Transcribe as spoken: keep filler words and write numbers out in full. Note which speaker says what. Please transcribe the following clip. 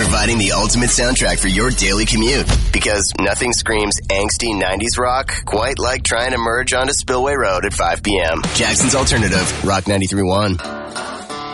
Speaker 1: providing the ultimate soundtrack for your daily commute. Because nothing screams angsty nineties rock quite like trying to merge onto Spillway Road at five p.m. Jackson's Alternative, Rock ninety-three point one.